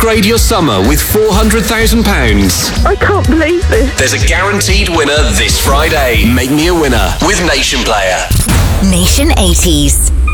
upgrade your summer with £400,000. I can't believe this. There's a guaranteed winner this Friday. Make me a winner with Nation Player. Nation 80s.